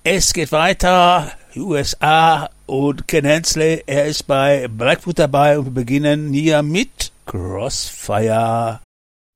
Es geht weiter, USA und Ken Hensley, er ist bei Blackwood dabei und wir beginnen hier mit Crossfire.